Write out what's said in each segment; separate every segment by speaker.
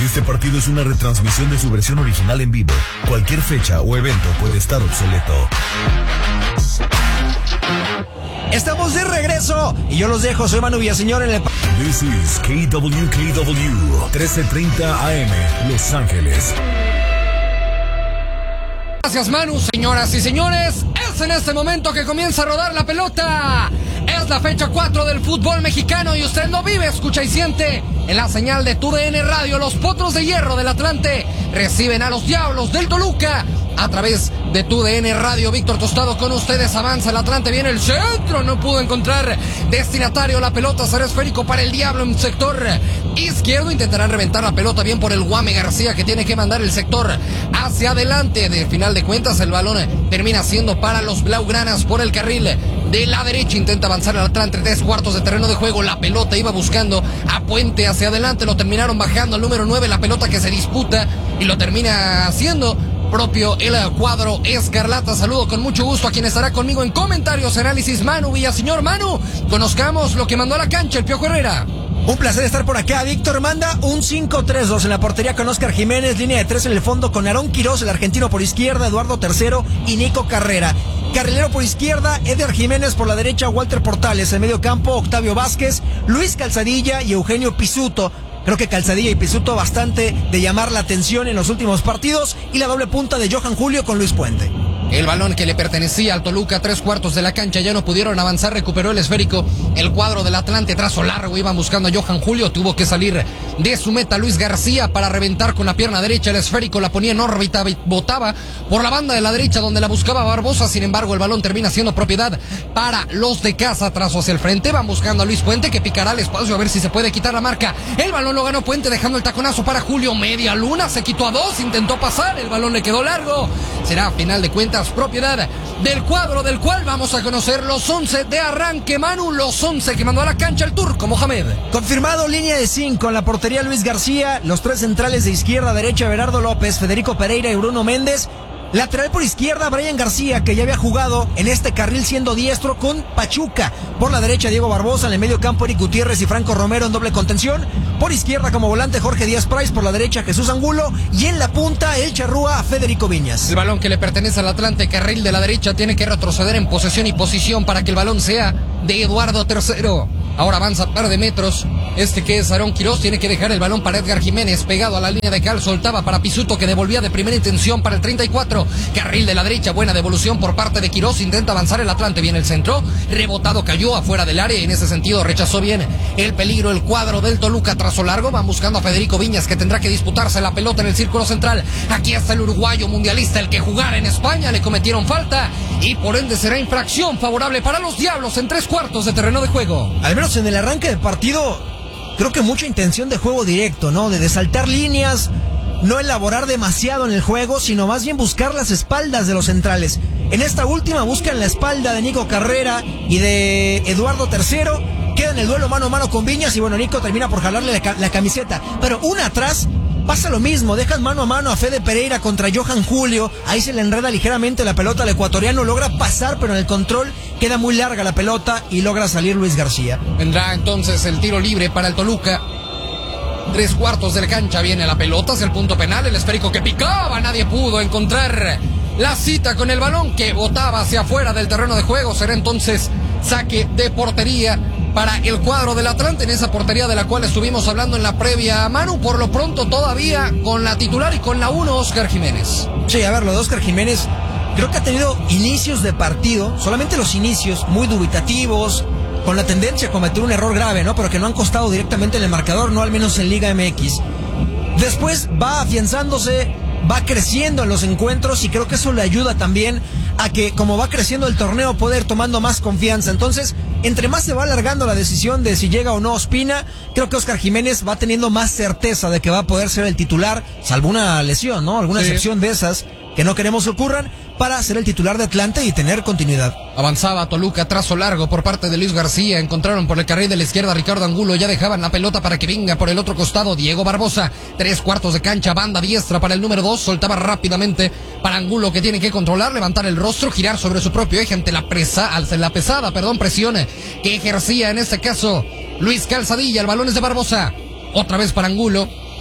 Speaker 1: Este partido es una retransmisión de su versión original en vivo. Cualquier fecha o evento puede estar obsoleto.
Speaker 2: Estamos de regreso y yo los dejo, soy Manu Villaseñor en el...
Speaker 1: This is KWKW 1330 AM, Los Ángeles.
Speaker 3: Gracias, Manu. Señoras y señores, es en este momento que comienza a rodar la pelota. Es la fecha 4 del fútbol mexicano y usted lo vive, escucha y siente en la señal de TUDN Radio. Los Potros de Hierro del Atlante reciben a los Diablos del Toluca a través de TUDN Radio. Víctor Tostado con ustedes, avanza el Atlante, viene el centro, no pudo encontrar destinatario, la pelota será esférico para el Diablo en sector izquierdo, intentarán reventar la pelota bien por el Guame García, que tiene que mandar el sector hacia adelante. De final de cuentas el balón termina siendo para los blaugranas por el carril de la derecha, intenta avanzar el Atlante, 3/4 de terreno de juego, la pelota iba buscando a Puente hacia adelante, lo terminaron bajando al número 9, la pelota que se disputa y lo termina haciendo propio el cuadro escarlata. Saludo con mucho gusto a quien estará conmigo en comentarios, análisis, Manu Villaseñor. Manu, conozcamos lo que mandó a la cancha el Piojo Herrera.
Speaker 2: Un placer estar por acá. Víctor manda un 5-3-2 en la portería con Óscar Jiménez, línea de 3 en el fondo con Aarón Quirós, el argentino por izquierda, Eduardo Tercero y Nico Carrera. Carrilero por izquierda, Eder Jiménez por la derecha, Walter Portales. En medio campo, Octavio Vázquez, Luis Calzadilla y Eugenio Pisuto. Creo que Calzadilla y Pisuto bastante de llamar la atención en los últimos partidos. Y la doble punta de Johan Julio con Luis Puente.
Speaker 3: El balón que le pertenecía al Toluca, 3/4 de la cancha, ya no pudieron avanzar, recuperó el esférico el cuadro del Atlante, trazo largo, iban buscando a Johan Julio, tuvo que salir de su meta Luis García para reventar con la pierna derecha el esférico, la ponía en órbita, botaba por la banda de la derecha donde la buscaba Barbosa, sin embargo el balón termina siendo propiedad para los de casa, trazo hacia el frente, van buscando a Luis Puente que picará el espacio a ver si se puede quitar la marca, el balón lo ganó Puente dejando el taconazo para Julio, media luna, se quitó a 2, intentó pasar, el balón le quedó largo, será a final de cuentas propiedad del cuadro del cual vamos a conocer los 11 de arranque, Manu, los 11 que mandó a la cancha el turco Mohamed.
Speaker 2: Confirmado, línea de 5 en la portería Luis García, los 3 centrales de izquierda a derecha Berardo López, Federico Pereira y Bruno Méndez. Lateral por izquierda, Brian García, que ya había jugado en este carril siendo diestro con Pachuca. Por la derecha, Diego Barbosa. En el medio campo, Eric Gutiérrez y Franco Romero en doble contención. Por izquierda, como volante, Jorge Díaz Price. Por la derecha, Jesús Angulo. Y en la punta, el charrúa, Federico Viñas.
Speaker 3: El balón que le pertenece al Atlante, carril de la derecha, tiene que retroceder en posesión y posición para que el balón sea de Eduardo Tercero. Ahora avanza a par de metros. Que es Aarón Quirós, tiene que dejar el balón para Edgar Jiménez, pegado a la línea de cal, soltaba para Pisuto, que devolvía de primera intención para el 34. Carril de la derecha, buena devolución por parte de Quirós, intenta avanzar el Atlante, viene el centro, rebotado, cayó afuera del área, en ese sentido rechazó bien el peligro el cuadro del Toluca, trazo largo, van buscando a Federico Viñas, que tendrá que disputarse la pelota en el círculo central. Aquí está el uruguayo mundialista, el que jugara en España, le cometieron falta y por ende será infracción favorable para los Diablos en 3/4 de terreno de juego.
Speaker 2: Al menos en el arranque del partido, creo que mucha intención de juego directo, ¿no? De saltar líneas, no elaborar demasiado en el juego, sino más bien buscar las espaldas de los centrales. En esta última buscan la espalda de Nico Carrera y de Eduardo Tercero. Queda en el duelo mano a mano con Viñas y bueno, Nico termina por jalarle la camiseta. Pero una atrás pasa lo mismo, dejan mano a mano a Fede Pereira contra Johan Julio, ahí se le enreda ligeramente la pelota al ecuatoriano, logra pasar pero en el control queda muy larga la pelota y logra salir Luis García.
Speaker 3: Vendrá entonces el tiro libre para el Toluca. 3/4 de la cancha, viene la pelota hacia el punto penal, el esférico que picaba, nadie pudo encontrar la cita con el balón que botaba hacia afuera del terreno de juego, será entonces saque de portería para el cuadro del Atlante, en esa portería de la cual estuvimos hablando en la previa, Manu, por lo pronto todavía con la titular y con la 1, Óscar Jiménez.
Speaker 2: Sí, a ver, lo de Óscar Jiménez creo que ha tenido inicios de partido, solamente los inicios muy dubitativos, con la tendencia a cometer un error grave, ¿no? Pero que no han costado directamente en el marcador, no al menos en Liga MX. Después va afianzándose, va creciendo en los encuentros y creo que eso le ayuda también a que, como va creciendo el torneo, pueda ir tomando más confianza. Entonces, entre más se va alargando la decisión de si llega o no Ospina, creo que Óscar Jiménez va teniendo más certeza de que va a poder ser el titular, salvo una lesión, ¿no? Alguna excepción de esas que no queremos que ocurran, para ser el titular de Atlante y tener continuidad.
Speaker 3: Avanzaba Toluca, trazo largo por parte de Luis García, encontraron por el carril de la izquierda a Ricardo Angulo, ya dejaban la pelota para que venga por el otro costado Diego Barbosa, 3/4 de cancha, banda diestra para el número 2, soltaba rápidamente para Angulo, que tiene que controlar, levantar el rostro, girar sobre su propio eje ante la pesada presión que ejercía en este caso Luis Calzadilla, el balón es de Barbosa, otra vez para Angulo.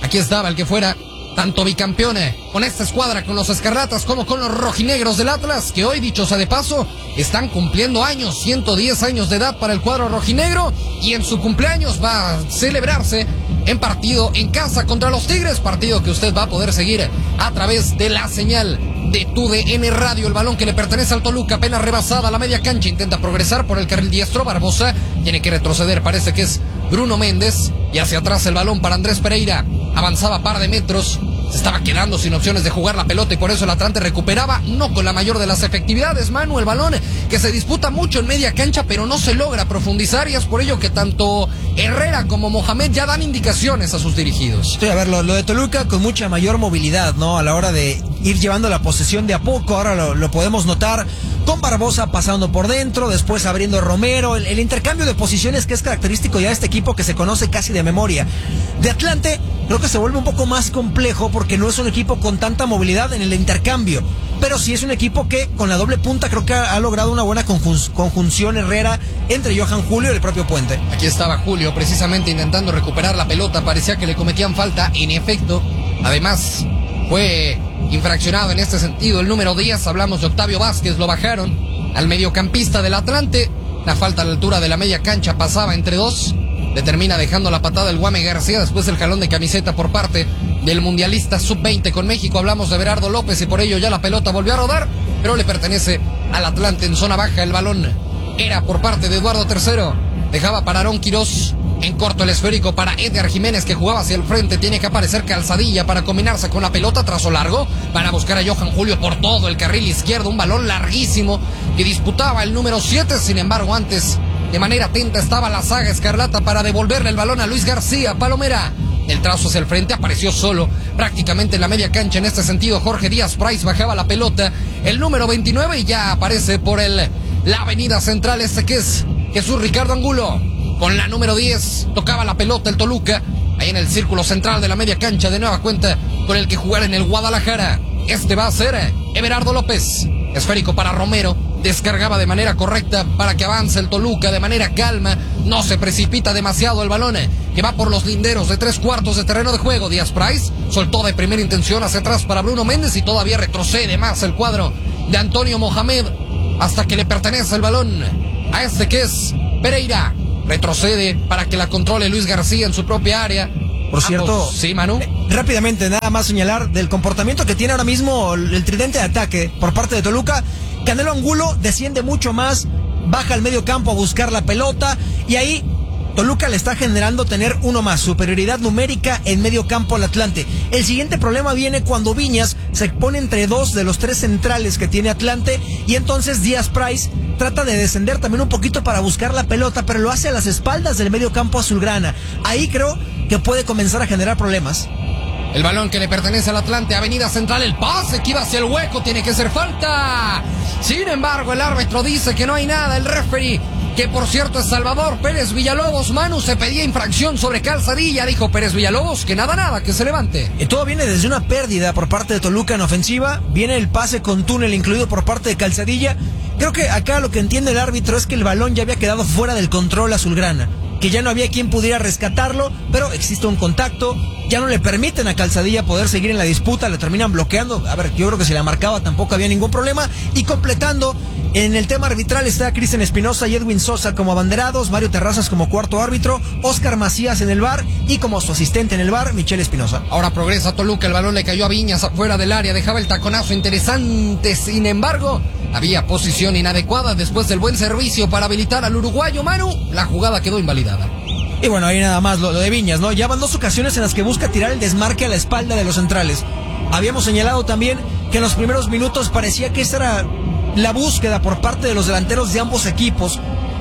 Speaker 3: Aquí estaba el que fuera tanto bicampeón con esta escuadra, con los Escarlatas, como con los rojinegros del Atlas, que hoy, dicho sea de paso, están cumpliendo años, 110 años de edad para el cuadro rojinegro, y en su cumpleaños va a celebrarse en partido en casa contra los Tigres, partido que usted va a poder seguir a través de la señal de TUDN Radio. El balón que le pertenece al Toluca, apenas rebasada la media cancha, intenta progresar por el carril diestro. Barbosa tiene que retroceder, parece que es Bruno Méndez, y hacia atrás el balón para Andrés Pereira. Avanzaba par de metros, se estaba quedando sin opciones de jugar la pelota, y por eso el Atlante recuperaba, no con la mayor de las efectividades, Manu. El balón que se disputa mucho en media cancha, pero no se logra profundizar, y es por ello que tanto Herrera como Mohamed ya dan indicaciones a sus dirigidos.
Speaker 2: Sí, a ver, lo de Toluca con mucha mayor movilidad, ¿no? A la hora de ir llevando la posesión de a poco, ahora lo podemos notar con Barbosa pasando por dentro, después abriendo Romero, el intercambio de posiciones que es característico ya de este equipo que se conoce casi de memoria. De Atlante creo que se vuelve un poco más complejo porque no es un equipo con tanta movilidad en el intercambio, pero sí es un equipo que con la doble punta creo que ha logrado una buena conjunción Herrera entre Johan Julio y el propio Puente.
Speaker 3: Aquí estaba Julio precisamente intentando recuperar la pelota, parecía que le cometían falta, en efecto. Además fue infraccionado en este sentido el número 10, hablamos de Octavio Vázquez, lo bajaron al mediocampista del Atlante. La falta a la altura de la media cancha, pasaba entre dos, le termina dejando la patada el Guame García, después el jalón de camiseta por parte del mundialista sub-20 con México. Hablamos de Berardo López, y por ello ya la pelota volvió a rodar, pero le pertenece al Atlante en zona baja. El balón era por parte de Eduardo III, dejaba para Aarón Quirós, en corto el esférico para Edgar Jiménez, que jugaba hacia el frente. Tiene que aparecer Calzadilla para combinarse con la pelota, trazo largo para buscar a Johan Julio por todo el carril izquierdo, un balón larguísimo que disputaba el número 7, sin embargo antes de manera atenta estaba la saga escarlata para devolverle el balón a Luis García Palomera. El trazo hacia el frente, apareció solo prácticamente en la media cancha. En este sentido Jorge Díaz Price bajaba la pelota, el número 29, y ya aparece por la avenida central que es Jesús Ricardo Angulo. Con la número 10 tocaba la pelota el Toluca, ahí en el círculo central de la media cancha, de nueva cuenta con el que jugar en el Guadalajara. Este va a ser Everardo López. Esférico para Romero, descargaba de manera correcta para que avance el Toluca de manera calma, no se precipita demasiado el balón, que va por los linderos de 3/4 de terreno de juego. Díaz Price soltó de primera intención hacia atrás para Bruno Méndez, y todavía retrocede más el cuadro de Antonio Mohamed hasta que le pertenece el balón a este que es Pereira. Retrocede para que la controle Luis García en su propia área.
Speaker 2: Por cierto,
Speaker 3: sí, Manu.
Speaker 2: Rápidamente, nada más señalar del comportamiento que tiene ahora mismo el tridente de ataque por parte de Toluca. Canelo Angulo desciende mucho más, baja al medio campo a buscar la pelota, y ahí Toluca le está generando tener uno más, superioridad numérica en medio campo al Atlante. El siguiente problema viene cuando Viñas se pone entre dos de los tres centrales que tiene Atlante, y entonces Díaz Price trata de descender también un poquito para buscar la pelota, pero lo hace a las espaldas del medio campo azulgrana. Ahí creo que puede comenzar a generar problemas.
Speaker 3: El balón que le pertenece al Atlante, avenida central, el pase que iba hacia el hueco, tiene que ser falta. Sin embargo, el árbitro dice que no hay nada. El referee, que por cierto es Salvador Pérez Villalobos, Manu, se pedía infracción sobre Calzadilla. Dijo Pérez Villalobos que nada, que se levante.
Speaker 2: Todo viene desde una pérdida por parte de Toluca en ofensiva. Viene el pase con túnel incluido por parte de Calzadilla. Creo que acá lo que entiende el árbitro es que el balón ya había quedado fuera del control azulgrana, que ya no había quien pudiera rescatarlo, pero existe un contacto, ya no le permiten a Calzadilla poder seguir en la disputa, le terminan bloqueando. A ver, yo creo que si la marcaba tampoco había ningún problema. Y completando en el tema arbitral está Cristian Espinosa y Edwin Sosa como abanderados, Mario Terrazas como cuarto árbitro, Oscar Macías en el VAR, y como su asistente en el VAR, Michelle Espinosa.
Speaker 3: Ahora progresa Toluca, el balón le cayó a Viñas afuera del área, dejaba el taconazo interesante, sin embargo había posición inadecuada después del buen servicio para habilitar al uruguayo. Manu, la jugada quedó invalidada.
Speaker 2: Y bueno, ahí nada más lo de Viñas, ¿no? Ya van dos ocasiones en las que busca tirar el desmarque a la espalda de los centrales. Habíamos señalado también que en los primeros minutos parecía que esa era la búsqueda por parte de los delanteros de ambos equipos.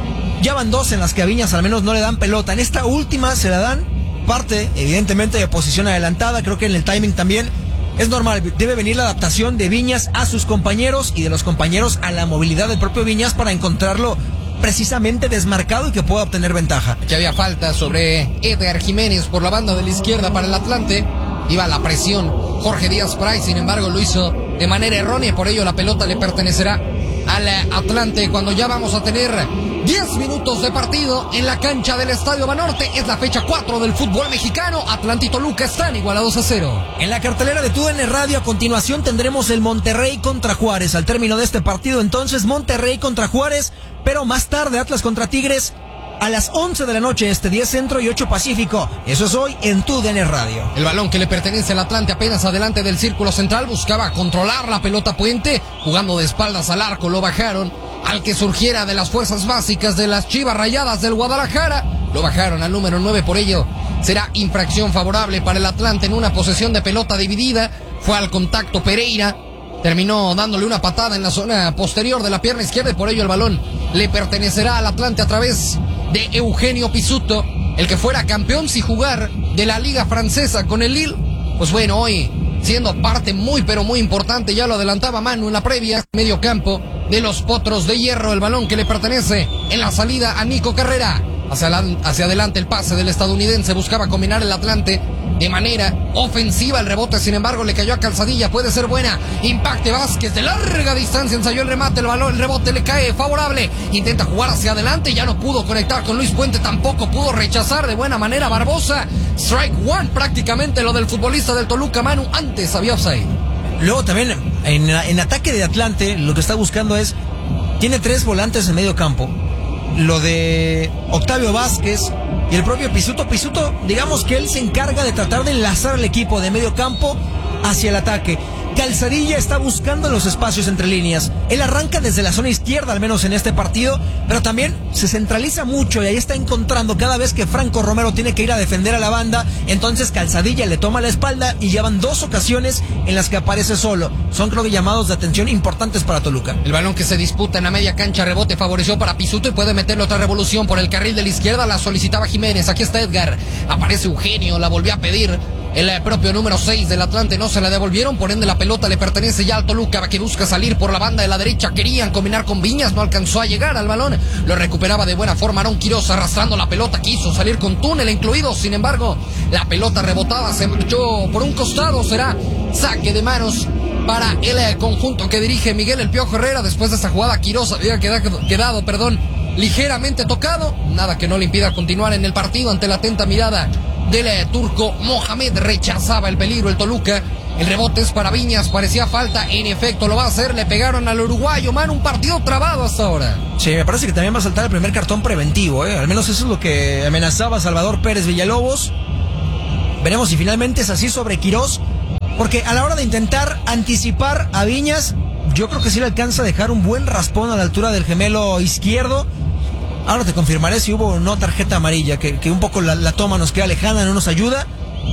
Speaker 2: Ya van dos en las que a Viñas al menos no le dan pelota. En esta última se la dan, parte evidentemente de posición adelantada. Creo que en el timing también es normal, debe venir la adaptación de Viñas a sus compañeros y de los compañeros a la movilidad del propio Viñas para encontrarlo precisamente desmarcado y que pueda obtener ventaja.
Speaker 3: Aquí había falta sobre Edgar Jiménez por la banda de la izquierda para el Atlante. Iba la presión Jorge Díaz Price, sin embargo lo hizo de manera errónea, por ello la pelota le pertenecerá al Atlante cuando ya vamos a tener 10 minutos de partido en la cancha del Estadio Banorte. Es la fecha 4 del fútbol mexicano. Atlante y Toluca están igualados a 0.
Speaker 2: En la cartelera de TUDN Radio a continuación tendremos el Monterrey contra Juárez. Al término de este partido entonces Monterrey contra Juárez, pero más tarde Atlas contra Tigres a las 11 de la noche, 10 Centro y 8 Pacífico. Eso es hoy en TUDN Radio.
Speaker 3: El balón que le pertenece al Atlante apenas adelante del círculo central buscaba controlar la pelota Puente, jugando de espaldas al arco, lo bajaron al que surgiera de las fuerzas básicas de las Chivas Rayadas del Guadalajara. Lo bajaron al número 9, por ello será infracción favorable para el Atlante en una posesión de pelota dividida. Fue al contacto Pereira, terminó dándole una patada en la zona posterior de la pierna izquierda y por ello el balón le pertenecerá al Atlante a través de Eugenio Pisuto, el que fuera campeón sin jugar de la Liga Francesa con el Lille. Pues bueno, hoy siendo parte muy pero muy importante, ya lo adelantaba Manu en la previa, medio campo de los Potros de Hierro, el balón que le pertenece en la salida a Nico Carrera. Hacia adelante el pase del estadounidense, buscaba combinar el Atlante de manera ofensiva. El rebote, sin embargo, le cayó a Calzadilla, puede ser buena. Impacte Vázquez de larga distancia, ensayó el remate, el balón, el rebote le cae favorable. Intenta jugar hacia adelante, ya no pudo conectar con Luis Puente, tampoco pudo rechazar de buena manera Barbosa. Strike one prácticamente lo del futbolista del Toluca, Manu. Antes había offside.
Speaker 2: Luego también en ataque de Atlante lo que está buscando es, tiene 3 volantes en medio campo. Lo de Octavio Vázquez y el propio Pisuto. Pisuto, digamos que él se encarga de tratar de enlazar al equipo de medio campo hacia el ataque. Calzadilla está buscando los espacios entre líneas. Él arranca desde la zona izquierda, al menos en este partido, pero también se centraliza mucho y ahí está encontrando cada vez que Franco Romero tiene que ir a defender a la banda. Entonces Calzadilla le toma la espalda y llevan 2 ocasiones en las que aparece solo. Son, creo que, llamados de atención importantes para Toluca.
Speaker 3: El balón que se disputa en la media cancha, rebote favoreció para Pisuto y puede meterle otra revolución por el carril de la izquierda. La solicitaba Jiménez. Aquí está Edgar. Aparece Eugenio, la volvió a pedir. El propio número 6 del Atlante no se la devolvieron, por ende la pelota le pertenece ya al Toluca, que busca salir por la banda de la derecha. Querían combinar con Viñas, no alcanzó a llegar al balón. Lo recuperaba de buena forma Aarón Quiroz arrastrando la pelota, quiso salir con túnel incluido. Sin embargo, la pelota rebotada se marchó por un costado. Será saque de manos para el conjunto que dirige Miguel El Piojo Herrera. Después de esta jugada, Quiroz había quedado ligeramente tocado, nada que no le impida continuar en el partido ante la atenta mirada del turco Mohamed. Rechazaba el peligro el Toluca. El rebote es para Viñas, parecía falta, en efecto lo va a hacer. Le pegaron al uruguayo, un partido trabado hasta ahora.
Speaker 2: Sí, me parece que también va a saltar el primer cartón preventivo, al menos eso es lo que amenazaba Salvador Pérez Villalobos. Veremos si finalmente es así sobre Quiroz, porque a la hora de intentar anticipar a Viñas, yo creo que sí le alcanza a dejar un buen raspón a la altura del gemelo izquierdo. Ahora te confirmaré si hubo o no tarjeta amarilla, que un poco la toma nos queda lejana, no nos ayuda.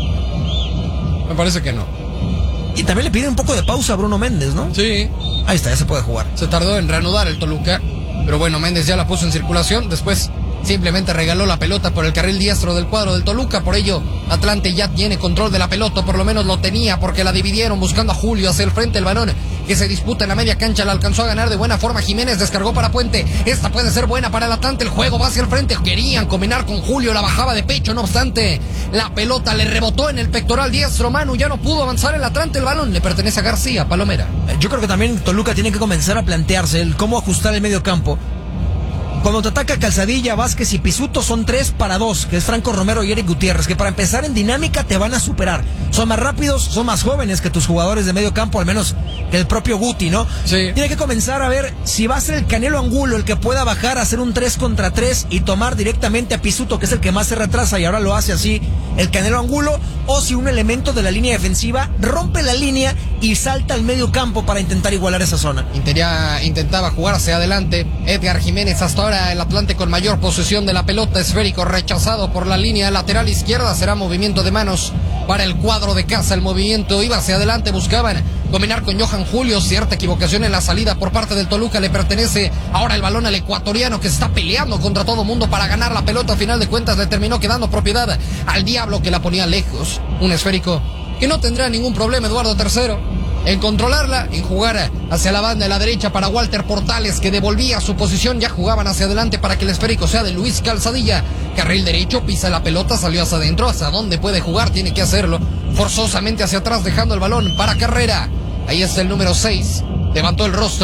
Speaker 3: Me parece que no.
Speaker 2: Y también le pide un poco de pausa a Bruno Méndez, ¿no?
Speaker 3: Sí.
Speaker 2: Ahí está, ya se puede jugar.
Speaker 3: Se tardó en reanudar el Toluca, pero bueno, Méndez ya la puso en circulación. Después simplemente regaló la pelota por el carril diestro del cuadro del Toluca. Por ello, Atlante ya tiene control de la pelota, por lo menos lo tenía, porque la dividieron buscando a Julio hacia el frente. El balón que se disputa en la media cancha la alcanzó a ganar de buena forma Jiménez, descargó para Puente. Esta puede ser buena para el Atlante, el juego va hacia el frente. Querían combinar con Julio, la bajaba de pecho, no obstante la pelota le rebotó en el pectoral diestro. Manu, ya no pudo avanzar el Atlante, el balón le pertenece a García Palomera.
Speaker 2: Yo creo que también Toluca tiene que comenzar a plantearse el cómo ajustar el medio campo. Cuando te ataca Calzadilla, Vázquez y Pisuto, son 3 para 2, que es Franco Romero y Eric Gutiérrez, que para empezar en dinámica te van a superar. Son más rápidos, son más jóvenes que tus jugadores de medio campo, al menos que el propio Guti, ¿no?
Speaker 3: Sí.
Speaker 2: Tiene que comenzar a ver si va a ser el Canelo Angulo el que pueda bajar a hacer un 3 contra 3 y tomar directamente a Pisuto, que es el que más se retrasa y ahora lo hace así el Canelo Angulo, o si un elemento de la línea defensiva rompe la línea y salta al medio campo para intentar igualar esa zona.
Speaker 3: Intentaba jugar hacia adelante Edgar Jiménez. Hasta ahora el Atlante con mayor posesión de la pelota, esférico rechazado por la línea lateral izquierda. Será movimiento de manos para el cuadro de casa. El movimiento iba hacia adelante, buscaban dominar con Johan Julio. Cierta equivocación en la salida por parte del Toluca, le pertenece ahora el balón al ecuatoriano, que se está peleando contra todo mundo para ganar la pelota. A final de cuentas le terminó quedando propiedad al Diablo, que la ponía lejos. Un esférico que no tendrá ningún problema Eduardo III en controlarla, en jugar hacia la banda de la derecha para Walter Portales, que devolvía su posición. Ya jugaban hacia adelante para que el esférico sea de Luis Calzadilla. Carril derecho, pisa la pelota, salió hacia adentro. ¿Hacia dónde puede jugar? Tiene que hacerlo forzosamente hacia atrás, dejando el balón para Carrera. Ahí está el número 6, levantó el rostro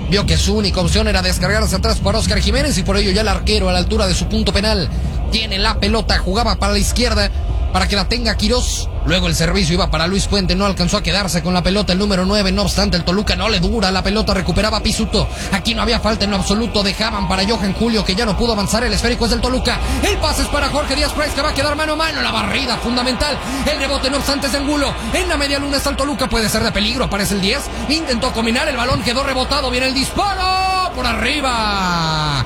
Speaker 3: vio que su única opción era descargarse atrás para Óscar Jiménez y por ello ya el arquero a la altura de su punto penal tiene la pelota, jugaba para la izquierda para que la tenga Quirós. Luego el servicio iba para Luis Puente, no alcanzó a quedarse con la pelota el número 9, no obstante el Toluca no le dura la pelota, recuperaba Pisuto, aquí no había falta en lo absoluto, dejaban para Johan Julio que ya no pudo avanzar, el esférico es del Toluca, el pase es para Jorge Díaz Price que va a quedar mano a mano, la barrida fundamental, el rebote no obstante es de Angulo, en la media luna está el Toluca, puede ser de peligro, aparece el 10, intentó combinar, el balón quedó rebotado, viene el disparo, por arriba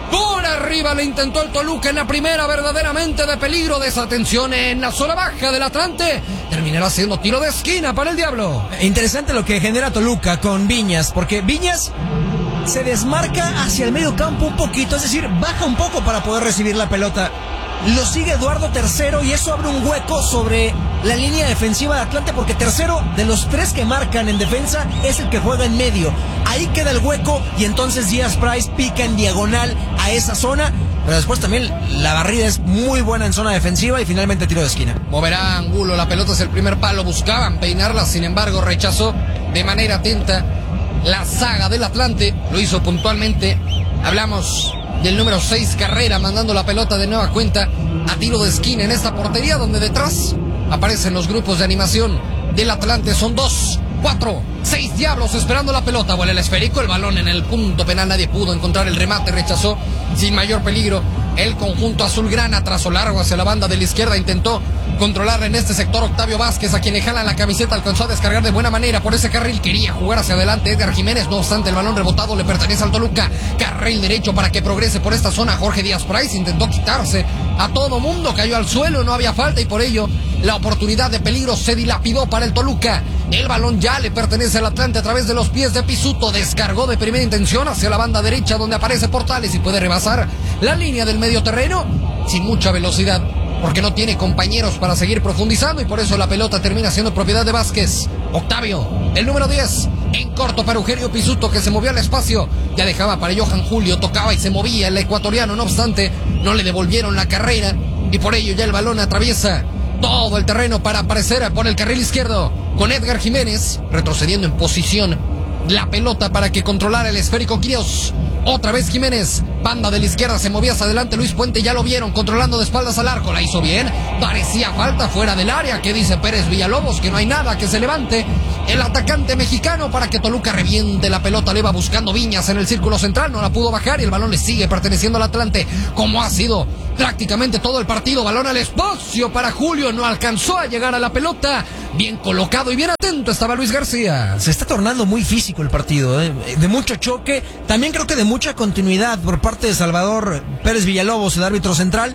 Speaker 3: le intentó el Toluca en la primera, verdaderamente de peligro, desatención en la zona baja del Atlante, terminará siendo tiro de esquina para el Diablo.
Speaker 2: Interesante lo que genera Toluca con Viñas, porque Viñas se desmarca hacia el medio campo un poquito, es decir, baja un poco para poder recibir la pelota. Lo sigue Eduardo Tercero y eso abre un hueco sobre la línea defensiva de Atlante porque Tercero, de los 3 que marcan en defensa, es el que juega en medio. Ahí queda el hueco y entonces Díaz Price pica en diagonal a esa zona, pero después también la barrida es muy buena en zona defensiva y finalmente tiro de esquina.
Speaker 3: Moverá Angulo, la pelota es el primer palo, buscaban peinarla, sin embargo rechazó de manera atenta la saga del Atlante, lo hizo puntualmente. Hablamos del número 6 Carrera, mandando la pelota de nueva cuenta a tiro de esquina en esta portería donde detrás aparecen los grupos de animación del Atlante. Son 2, 4, 6 Diablos esperando la pelota. Vuela el esférico, el balón en el punto penal, nadie pudo encontrar el remate, rechazó sin mayor peligro el conjunto azulgrana, trazo largo hacia la banda de la izquierda, intentó controlar en este sector Octavio Vázquez, a quien le jalan la camiseta, alcanzó a descargar de buena manera por ese carril, quería jugar hacia adelante Edgar Jiménez, no obstante el balón rebotado le pertenece al Toluca, carril derecho para que progrese por esta zona, Jorge Díaz Price intentó quitarse a todo mundo, cayó al suelo, no había falta y por ello la oportunidad de peligro se dilapidó para el Toluca, el balón ya le pertenece al Atlante a través de los pies de Pisuto, descargó de primera intención hacia la banda derecha donde aparece Portales y puede rebasar la línea del medio terreno sin mucha velocidad porque no tiene compañeros para seguir profundizando y por eso la pelota termina siendo propiedad de Vázquez. Octavio, el número 10, en corto para Eugenio Pisuto que se movió al espacio, ya dejaba para Johan Julio, tocaba y se movía el ecuatoriano, no obstante no le devolvieron la carrera y por ello ya el balón atraviesa todo el terreno para aparecer por el carril izquierdo con Edgar Jiménez retrocediendo en posición la pelota para que controlara el esférico Quirós. Otra vez Jiménez, banda de la izquierda, se movía hacia adelante Luis Puente, ya lo vieron, controlando de espaldas al arco, la hizo bien, parecía falta fuera del área, que dice Pérez Villalobos, que no hay nada, que se levante el atacante mexicano para que Toluca reviente la pelota, le va buscando Viñas en el círculo central, no la pudo bajar y el balón le sigue perteneciendo al Atlante, como ha sido prácticamente todo el partido, balón al espacio para Julio, no alcanzó a llegar a la pelota, bien colocado y bien atento estaba Luis García.
Speaker 2: Se está tornando muy físico el partido, de mucho choque, también creo que de mucha continuidad por parte de Salvador Pérez Villalobos, el árbitro central.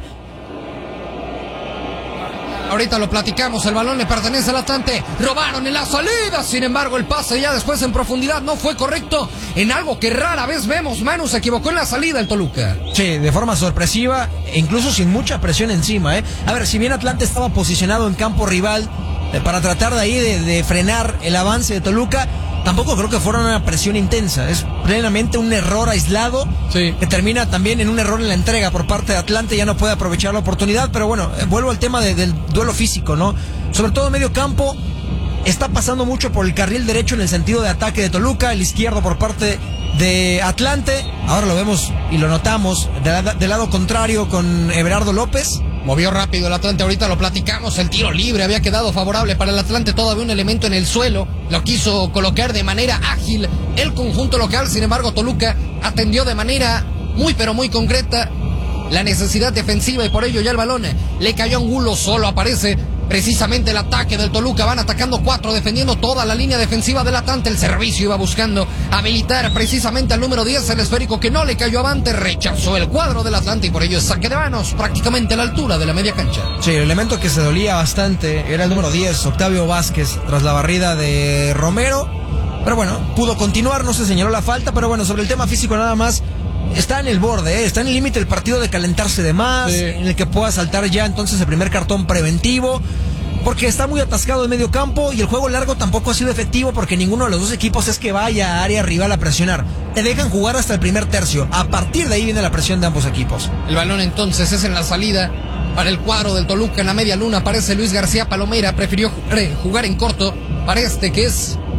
Speaker 3: Ahorita lo platicamos, el balón le pertenece al Atlante, robaron en la salida, sin embargo el pase ya después en profundidad no fue correcto, en algo que rara vez vemos, Manu se equivocó en la salida el Toluca.
Speaker 2: Sí, de forma sorpresiva, e incluso sin mucha presión encima, A ver, si bien Atlante estaba posicionado en campo rival para tratar de ahí de frenar el avance de Toluca, tampoco creo que fuera una presión intensa, es plenamente un error aislado, sí, que termina también en un error en la entrega por parte de Atlante, ya no puede aprovechar la oportunidad, pero bueno, vuelvo al tema del duelo físico, ¿no? Sobre todo medio campo, está pasando mucho por el carril derecho en el sentido de ataque de Toluca, el izquierdo por parte de Atlante, ahora lo vemos y lo notamos del lado contrario con Everardo López.
Speaker 3: Movió rápido el Atlante, ahorita lo platicamos, el tiro libre había quedado favorable para el Atlante, todavía un elemento en el suelo, lo quiso colocar de manera ágil el conjunto local, sin embargo Toluca atendió de manera muy pero muy concreta la necesidad defensiva y por ello ya el balón le cayó a Angulo, solo aparece precisamente el ataque del Toluca, van atacando 4, defendiendo toda la línea defensiva del Atlante, el servicio iba buscando habilitar precisamente al número 10, el esférico que no le cayó avante, rechazó el cuadro del Atlante y por ello es saque de manos prácticamente a la altura de la media cancha.
Speaker 2: Sí, el elemento que se dolía bastante era el número 10, Octavio Vázquez, tras la barrida de Romero, pero bueno, pudo continuar, no se señaló la falta, pero bueno, sobre el tema físico nada más, está en el borde, está en el límite el partido de calentarse de más, sí, en el que pueda saltar ya entonces el primer cartón preventivo, porque está muy atascado en medio campo y el juego largo tampoco ha sido efectivo porque ninguno de los dos equipos es que vaya a área rival a presionar. Te dejan jugar hasta el primer tercio, a partir de ahí viene la presión de ambos equipos.
Speaker 3: El balón entonces es en la salida para el cuadro del Toluca, en la media luna aparece Luis García Palomera, prefirió jugar en corto para este que es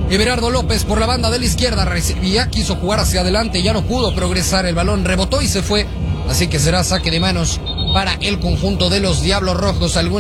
Speaker 3: Everardo López por la banda de la izquierda recibía, quiso jugar hacia adelante, ya no pudo progresar, el balón rebotó y se fue, así que será saque de manos para el conjunto de los Diablos Rojos. Algún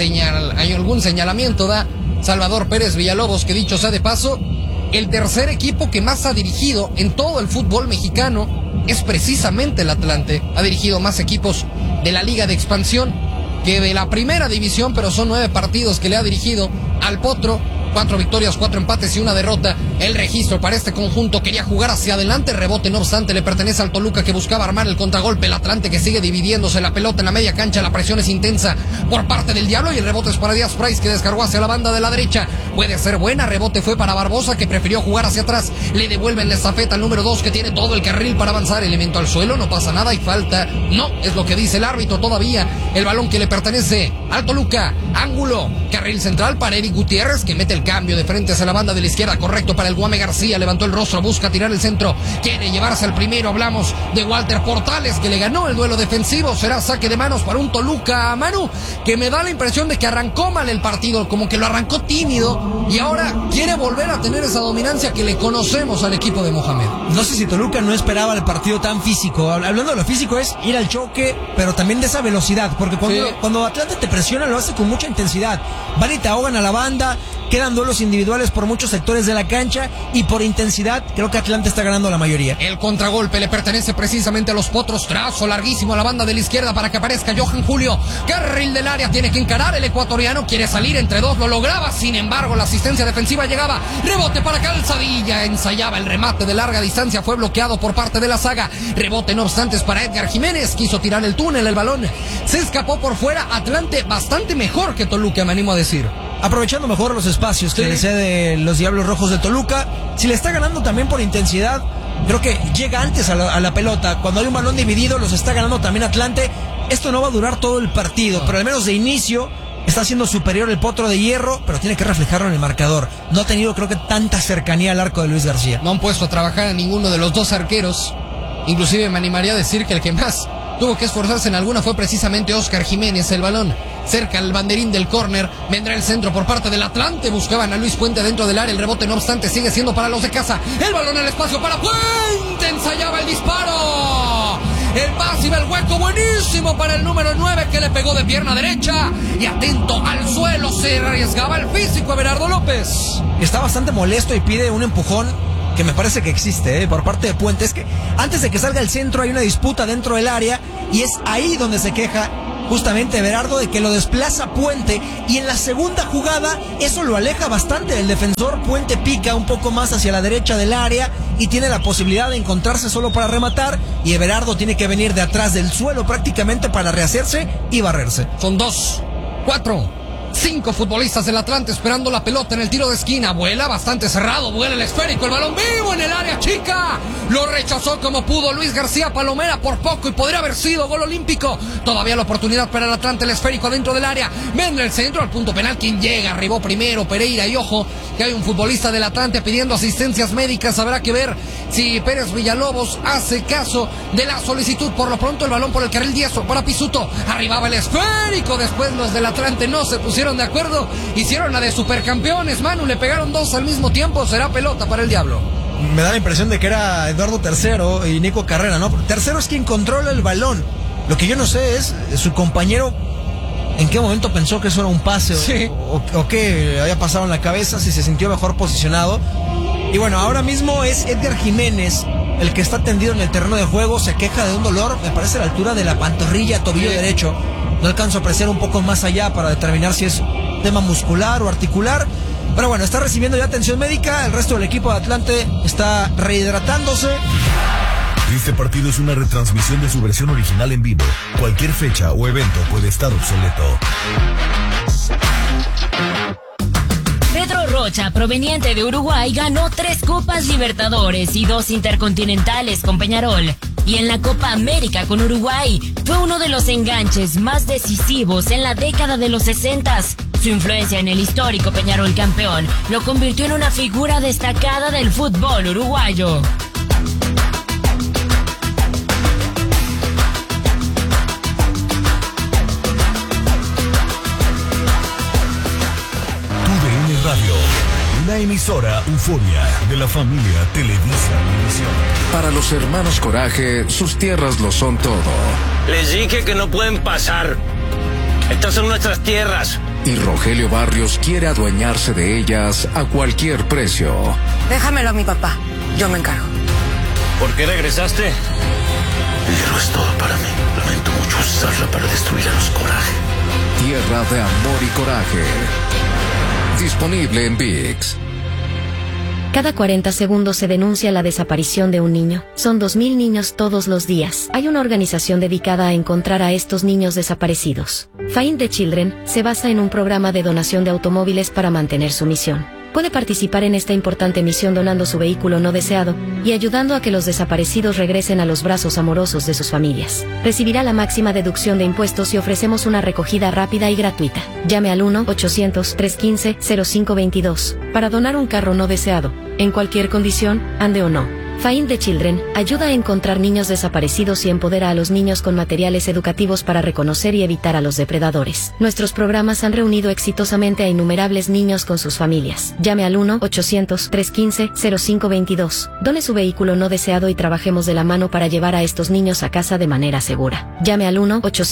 Speaker 3: señalamiento da Salvador Pérez Villalobos, que dicho sea de paso, el tercer equipo que más ha dirigido en todo el fútbol mexicano es precisamente el Atlante. Ha dirigido más equipos de la Liga de Expansión que de la primera división, pero son 9 partidos que le ha dirigido al Potro. 4 victorias, 4 empates y 1 derrota. El registro para este conjunto quería jugar hacia adelante. Rebote, no obstante, le pertenece al Toluca, que buscaba armar el contragolpe. El Atlante, que sigue dividiéndose la pelota en la media cancha. La presión es intensa por parte del Diablo y el rebote es para Díaz Price, que descargó hacia la banda de la derecha. Puede ser buena. Rebote fue para Barbosa, que prefirió jugar hacia atrás. Le devuelven la estafeta al número 2, que tiene todo el carril para avanzar. Elemento al suelo, no pasa nada y falta. No, es lo que dice el árbitro todavía. El balón que le pertenece al Toluca. Ángulo, carril central para Eric Gutiérrez, que mete el cambio de frente hacia la banda de la izquierda, correcto para el Guame García. Levantó el rostro, busca tirar el centro, quiere llevarse al primero. Hablamos de Walter Portales, que le ganó el duelo defensivo. Será saque de manos para un Toluca, Manu, que me da la impresión de que arrancó mal el partido, como que lo arrancó tímido y ahora quiere volver a tener esa dominancia que le conocemos al equipo de Mohamed.
Speaker 2: No sé si Toluca no esperaba el partido tan físico. Hablando de lo físico, es ir al choque, pero también de esa velocidad, porque cuando Atlante te presiona lo hace con mucha intensidad. Van y te ahogan a la banda, quedan duelos individuales por muchos sectores de la cancha y por intensidad creo que Atlante está ganando la mayoría.
Speaker 3: El contragolpe le pertenece precisamente a los Potros. Trazo larguísimo a la banda de la izquierda para que aparezca Johan Julio. Carril del área, tiene que encarar el ecuatoriano, quiere salir entre dos, lo lograba, sin embargo la asistencia defensiva llegaba. Rebote para Calzadilla, ensayaba el remate de larga distancia, fue bloqueado por parte de la saga. Rebote no obstante es para Edgar Jiménez, quiso tirar el túnel, el balón se escapó por fuera. Atlante bastante mejor que Toluca, me animo a decir.
Speaker 2: Aprovechando mejor los espacios que le cede los Diablos Rojos de Toluca. Si le está ganando también por intensidad, creo que llega antes a la pelota. Cuando hay un balón dividido, los está ganando también Atlante. Esto no va a durar todo el partido, pero al menos de inicio está siendo superior el Potro de Hierro, pero tiene que reflejarlo en el marcador. No ha tenido, creo que, tanta cercanía al arco de Luis García.
Speaker 3: No han puesto a trabajar a ninguno de los dos arqueros. Inclusive me animaría a decir que el que más tuvo que esforzarse en alguna fue precisamente Oscar Jiménez. El balón cerca al banderín del córner, vendrá el centro por parte del Atlante, buscaban a Luis Puente dentro del área, el rebote no obstante sigue siendo para los de casa, el balón al espacio para Puente, ensayaba el disparo, el pase iba el hueco, buenísimo para el número 9 que le pegó de pierna derecha y atento al suelo, se arriesgaba el físico Everardo López.
Speaker 2: Está bastante molesto y pide un empujón que me parece que existe por parte de Puente. Es que antes de que salga el centro hay una disputa dentro del área y es ahí donde se queja justamente Everardo de que lo desplaza Puente y en la segunda jugada eso lo aleja bastante del defensor. Puente pica un poco más hacia la derecha del área y tiene la posibilidad de encontrarse solo para rematar y Everardo tiene que venir de atrás del suelo prácticamente para rehacerse y barrerse.
Speaker 3: Son 2, 4, 5 futbolistas del Atlante esperando la pelota en el tiro de esquina. Vuela bastante cerrado, vuela el esférico, el balón vivo en el área chica. Lo rechazó como pudo Luis García Palomera por poco y podría haber sido gol olímpico. Todavía la oportunidad para el Atlante, el esférico dentro del área. Vendrá el centro al punto penal. Quien llega, arribó primero Pereira y ojo que hay un futbolista del Atlante pidiendo asistencias médicas. Habrá que ver si Pérez Villalobos hace caso de la solicitud. Por lo pronto el balón por el carril diestro para Pisuto. Arribaba el esférico. Después los del Atlante no se pusieron de acuerdo, hicieron la de supercampeones, Manu, le pegaron 2 al mismo tiempo, será pelota para el Diablo.
Speaker 2: Me da la impresión de que era Eduardo Tercero y Nico Carrera, ¿no? Tercero es quien controla el balón. Lo que yo no sé es su compañero en qué momento pensó que eso era un pase o qué había pasado en la cabeza, si se sintió mejor posicionado. Y bueno, ahora mismo es Edgar Jiménez el que está tendido en el terreno de juego, se queja de un dolor, me parece a la altura de la pantorrilla, tobillo derecho. No alcanzo a apreciar un poco más allá para determinar si es tema muscular o articular. Pero bueno, está recibiendo ya atención médica. El resto del equipo de Atlante está rehidratándose.
Speaker 1: Este partido es una retransmisión de su versión original en vivo. Cualquier fecha o evento puede estar obsoleto.
Speaker 4: Pedro Rocha, proveniente de Uruguay, ganó 3 Copas Libertadores y 2 Intercontinentales con Peñarol. Y en la Copa América con Uruguay fue uno de los enganches más decisivos en la década de los 60s. Su influencia en el histórico Peñarol campeón lo convirtió en una figura destacada del fútbol uruguayo.
Speaker 1: TUDN Radio, La emisora Euforia de la familia Televisa Univisión.
Speaker 5: Para los hermanos Coraje, sus tierras lo son todo.
Speaker 6: Les dije que no pueden pasar. Estas son nuestras tierras.
Speaker 5: Y Rogelio Barrios quiere adueñarse de ellas a cualquier precio.
Speaker 7: Déjamelo a mi papá, yo me encargo.
Speaker 6: ¿Por qué regresaste?
Speaker 8: El hierro es todo para mí. Lamento mucho usarla para destruir a los Coraje.
Speaker 5: Tierra de amor y coraje. Disponible en ViX.
Speaker 9: Cada 40 segundos se denuncia la desaparición de un niño. Son 2.000 niños todos los días. Hay una organización dedicada a encontrar a estos niños desaparecidos. Find the Children se basa en un programa de donación de automóviles para mantener su misión. Puede participar en esta importante misión donando su vehículo no deseado y ayudando a que los desaparecidos regresen a los brazos amorosos de sus familias. Recibirá la máxima deducción de impuestos y ofrecemos una recogida rápida y gratuita. Llame al 1-800-315-0522 para donar un carro no deseado, en cualquier condición, ande o no. Find the Children ayuda a encontrar niños desaparecidos y empodera a los niños con materiales educativos para reconocer y evitar a los depredadores. Nuestros programas han reunido exitosamente a innumerables niños con sus familias. Llame al 1-800-315-0522. Done su vehículo no deseado y trabajemos de la mano para llevar a estos niños a casa de manera segura. Llame al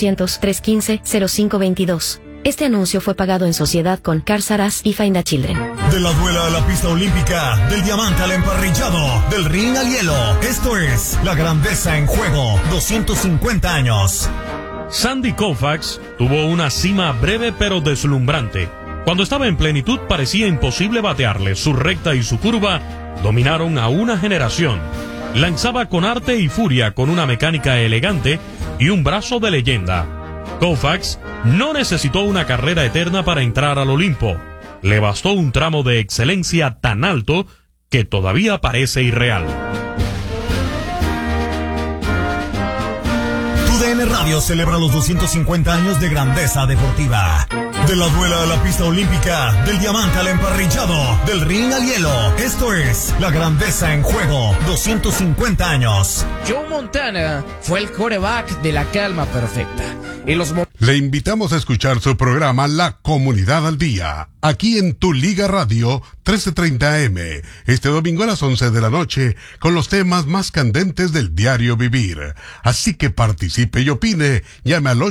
Speaker 9: 1-800-315-0522. Este anuncio fue pagado en sociedad con Cars R Us y Find the Children.
Speaker 1: De la duela a la pista olímpica, del diamante al emparrillado, del ring al hielo. Esto es La Grandeza en Juego, 250 años.
Speaker 10: Sandy Koufax tuvo una cima breve pero deslumbrante. Cuando estaba en plenitud parecía imposible batearle. Su recta y su curva dominaron a una generación. Lanzaba con arte y furia, con una mecánica elegante y un brazo de leyenda. Koufax no necesitó una carrera eterna para entrar al Olimpo. Le bastó un tramo de excelencia tan alto que todavía parece irreal.
Speaker 1: TUDN Radio celebra los 250 años de grandeza deportiva. De la duela a la pista olímpica, del diamante al emparrillado, del ring al hielo. Esto es La Grandeza en Juego, 250 años.
Speaker 11: Joe Montana fue el quarterback de la calma perfecta.
Speaker 12: Le invitamos a escuchar su programa La Comunidad al Día, aquí en Tu Liga Radio 1330M, este domingo a las 11 de la noche, con los temas más candentes del diario vivir. Así que participe y opine, llame al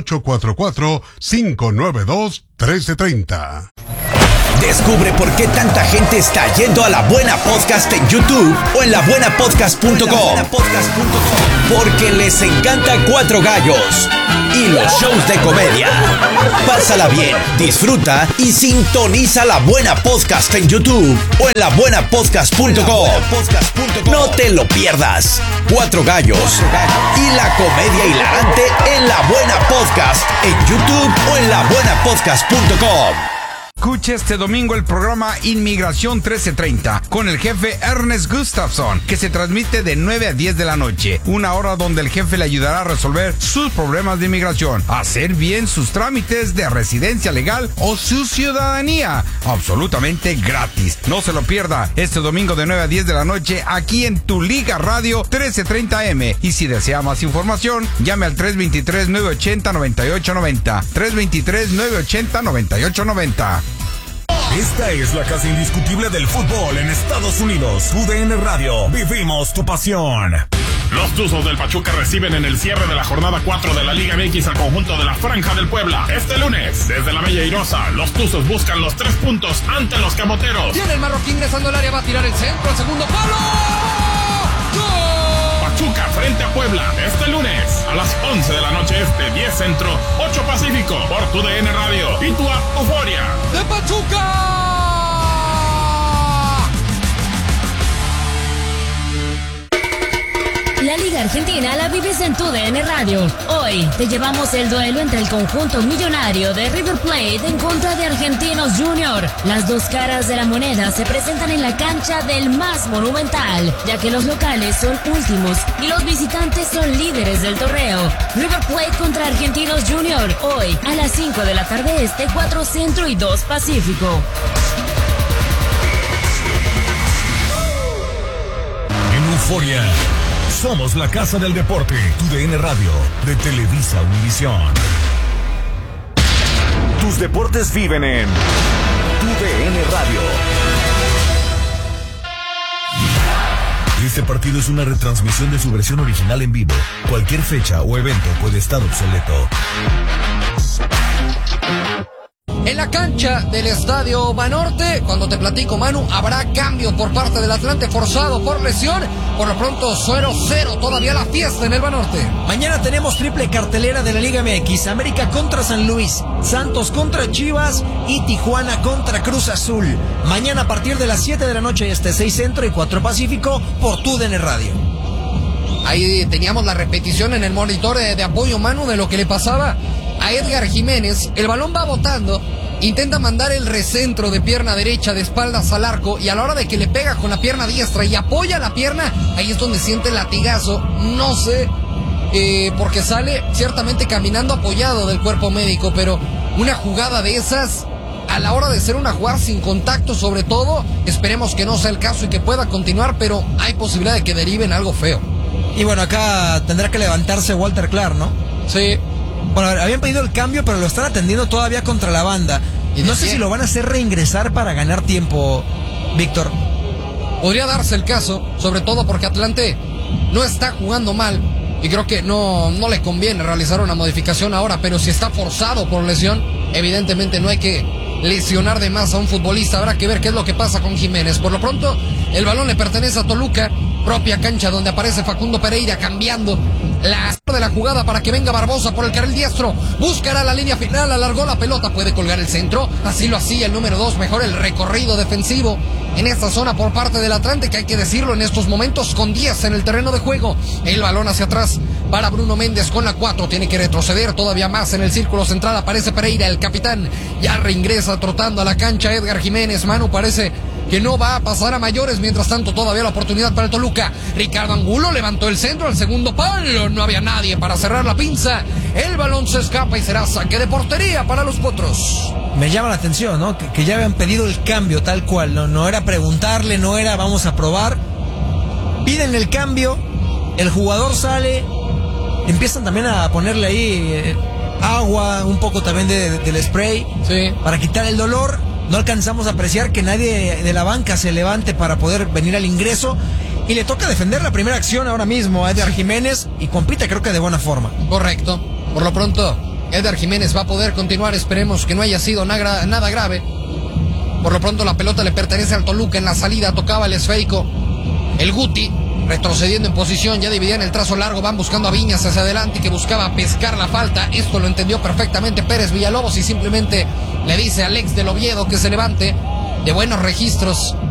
Speaker 12: 844-592-1330.
Speaker 13: Descubre por qué tanta gente está yendo a La Buena Podcast en YouTube o en labuenapodcast.com. Porque les encanta Cuatro Gallos y los shows de comedia. Pásala bien, disfruta y sintoniza La Buena Podcast en YouTube o en labuenapodcast.com. No te lo pierdas. Cuatro Gallos y la comedia hilarante en La Buena Podcast en YouTube o en labuenapodcast.com.
Speaker 14: Escuche este domingo el programa Inmigración 1330 con el jefe Ernest Gustafson, que se transmite de 9 a 10 de la noche. Una hora donde el jefe le ayudará a resolver sus problemas de inmigración, a hacer bien sus trámites de residencia legal o su ciudadanía. Absolutamente gratis. No se lo pierda este domingo de 9 a 10 de la noche aquí en Tu Liga Radio 1330M. Y si desea más información, llame al 323-980-9890. 323-980-9890.
Speaker 1: Esta es la casa indiscutible del fútbol en Estados Unidos. TUDN Radio, vivimos tu pasión.
Speaker 15: Los Tuzos del Pachuca reciben en el cierre de la jornada 4 de la Liga MX al conjunto de la Franja del Puebla. Este lunes, desde la Bella Airosa, los Tuzos buscan los 3 puntos ante los Camoteros.
Speaker 3: Tiene el marroquín ingresando al área, va a tirar el centro, el segundo palo. ¡Gol!
Speaker 15: Pachuca frente a Puebla, este lunes a las 11 de la noche este, 10 centro, 8 pacífico, por TUDN Radio y tu app Euforia.
Speaker 3: ¡De Pachuca!
Speaker 4: La Liga Argentina la vives en TUDN Radio. Hoy te llevamos el duelo entre el conjunto millonario de River Plate en contra de Argentinos Junior. Las dos caras de la moneda se presentan en la cancha del más monumental, ya que los locales son últimos y los visitantes son líderes del torneo. River Plate contra Argentinos Junior, hoy a las 5 de la tarde este, 4 centro y 2 pacífico.
Speaker 1: En Euforia somos la casa del deporte. TUDN Radio de Televisa Univisión. Tus deportes viven en TUDN Radio. Este partido es una retransmisión de su versión original en vivo. Cualquier fecha o evento puede estar obsoleto.
Speaker 3: En la cancha del Estadio Banorte, cuando te platico, Manu, habrá cambio por parte del Atlante forzado por lesión. Por lo pronto 0-0 todavía la fiesta en el Banorte.
Speaker 2: Mañana tenemos triple cartelera de la Liga MX. América contra San Luis, Santos contra Chivas y Tijuana contra Cruz Azul. Mañana a partir de las 7 de la noche, 6 Centro y 4 Pacífico, por TUDN Radio.
Speaker 3: Ahí teníamos la repetición en el monitor de apoyo, Manu, de lo que le pasaba a Edgar Jiménez. El balón va botando, intenta mandar el recentro de pierna derecha de espaldas al arco, y a la hora de que le pega con la pierna diestra y apoya la pierna, ahí es donde siente el latigazo. No sé, porque sale ciertamente caminando apoyado del cuerpo médico, pero una jugada de esas, a la hora de ser una jugada sin contacto sobre todo, esperemos que no sea el caso y que pueda continuar, pero hay posibilidad de que derive en algo feo.
Speaker 2: Y bueno, acá tendrá que levantarse Walter Clark, ¿no?
Speaker 3: Sí.
Speaker 2: Bueno, habían pedido el cambio, pero lo están atendiendo todavía contra la banda. Y no sé si lo van a hacer reingresar para ganar tiempo, Víctor.
Speaker 3: Podría darse el caso, sobre todo porque Atlante no está jugando mal y creo que no le conviene realizar una modificación ahora, pero si está forzado por lesión, evidentemente no hay que lesionar de más a un futbolista. Habrá que ver qué es lo que pasa con Jiménez. Por lo pronto, el balón le pertenece a Toluca, propia cancha donde aparece Facundo Pereira cambiando de la jugada para que venga Barbosa por el carril diestro, buscará la línea final, alargó la pelota, puede colgar el centro, así lo hacía el número 2, mejor el recorrido defensivo en esta zona por parte del Atlante, que hay que decirlo en estos momentos con 10 en el terreno de juego. El balón hacia atrás para Bruno Méndez con la 4, tiene que retroceder todavía más en el círculo central, aparece Pereira, el capitán, ya reingresa trotando a la cancha Edgar Jiménez. Manu, parece que no va a pasar a mayores. Mientras tanto, todavía la oportunidad para el Toluca. Ricardo Angulo levantó el centro al segundo palo, no había nadie para cerrar la pinza, el balón se escapa y será saque de portería para los Potros.
Speaker 2: Me llama la atención, ¿no? Que ya habían pedido el cambio tal cual, no era preguntarle, no era vamos a probar. Piden el cambio, el jugador sale, empiezan también a ponerle ahí agua, un poco también del spray,
Speaker 3: sí,
Speaker 2: para quitar el dolor. No alcanzamos a apreciar que nadie de la banca se levante para poder venir al ingreso. Y le toca defender la primera acción ahora mismo a Edgar Jiménez, y compite creo que de buena forma.
Speaker 3: Correcto. Por lo pronto, Edgar Jiménez va a poder continuar. Esperemos que no haya sido nada grave. Por lo pronto la pelota le pertenece al Toluca en la salida. Tocaba el esférico. El Guti retrocediendo en posición, ya dividían el trazo largo, van buscando a Viñas hacia adelante, que buscaba pescar la falta. Esto lo entendió perfectamente Pérez Villalobos y simplemente le dice al ex del Oviedo que se levante. De buenos registros